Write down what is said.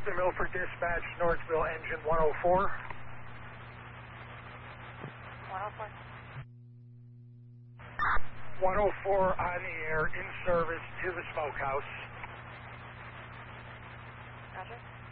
The Milford Dispatch, Northville, engine 104. 104. 104 on the air, in service to the smokehouse. Roger.